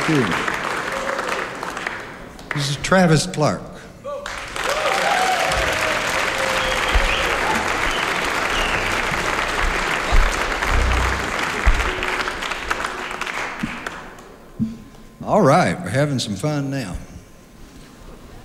Thank you. This is Travis Clark. All right, we're having some fun now.